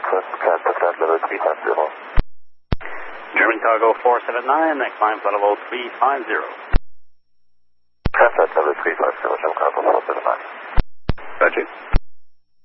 request, contact level 350. German Cargo 479, climb flight level 350. Contact level 350, German Cargo 479. Roger.